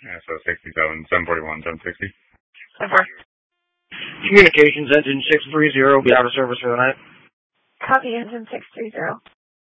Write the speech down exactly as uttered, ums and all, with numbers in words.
Yeah, so sixty-seven, seven forty-one, seven sixty. Over. Communications engine six three zero, be out of service for the night. Copy engine six three zero.